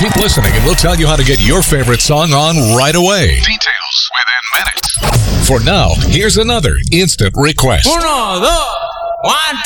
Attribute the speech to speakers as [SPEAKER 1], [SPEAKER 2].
[SPEAKER 1] Keep listening and we'll tell you how to get your favorite song on right away.
[SPEAKER 2] Details within minutes.
[SPEAKER 1] For now, here's another instant request.
[SPEAKER 3] Uno, dos, one,